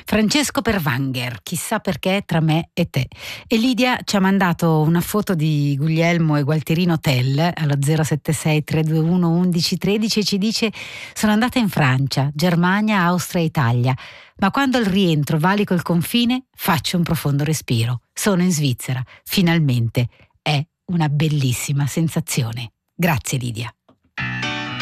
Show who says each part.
Speaker 1: Francesco Pervanger, chissà perché tra me e te. E Lidia ci ha mandato una foto di Guglielmo e Gualterino Tell allo 076 321 1113 e ci dice: sono andata in Francia, Germania, Austria e Italia, ma quando al rientro valico il confine faccio un profondo respiro. Sono in Svizzera, finalmente. È una bellissima sensazione. Grazie Lidia.